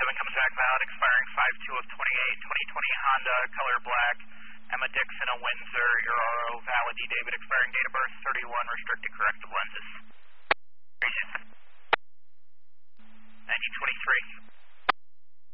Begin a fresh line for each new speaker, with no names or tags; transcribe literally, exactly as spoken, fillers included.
seven comes back valid, expiring five two of twenty-eight, twenty twenty Honda, color black, Emma Dixon, a Windsor, Euro, valid, D. David, expiring date of birth, thirty-one, restricted corrective lenses. ninety twenty-three.